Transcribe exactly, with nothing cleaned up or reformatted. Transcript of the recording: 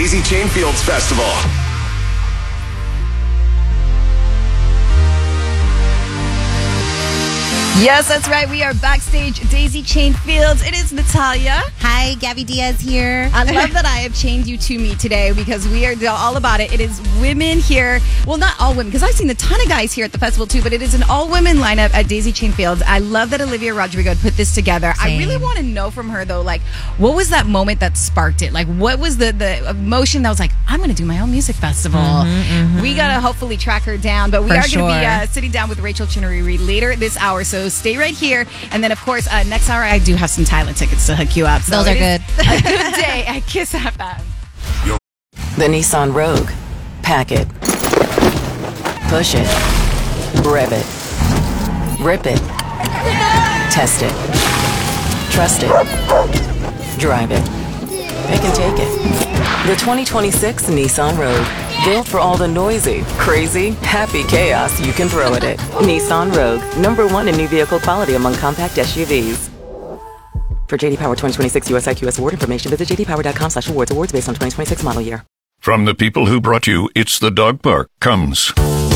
Daisy Chain Fields Festival. Yes, that's right. We are backstage Daisy Chain Fields. It is Natalia. Hi, Gabby Diaz here. I love that I have chained you to me today because we are all about it. It is women here. Well, not all women, because I've seen a ton of guys here at the festival too, but it is an all-women lineup at Daisy Chain Fields. I love that Olivia Rodrigo put this together. Same. I really want to know from her, though, like, what was that moment that sparked it? Like, what was the, the emotion that was like, I'm going to do my own music festival? Mm-hmm, mm-hmm. We got to hopefully track her down, but we For are going to sure. be uh, sitting down with Rachel Chinnery later this hour, so stay right here. And then, of course, uh, next hour, I do have some Thailand tickets to hook you up. So Those are it good. is a good day at Kiss F M. The Nissan Rogue. Pack it. Push it. Rev it. Rip it. Test it. Trust it. Drive it. It can take it. The twenty twenty-six Nissan Rogue. Built for all the noisy, crazy, happy chaos you can throw at it. Nissan Rogue. Number one in new vehicle quality among compact S U Vs. For J D Power twenty twenty-six U S I Q S award information, visit j d power dot com slash awards. Awards based on twenty twenty-six model year. From the people who brought you It's the Dog Park comes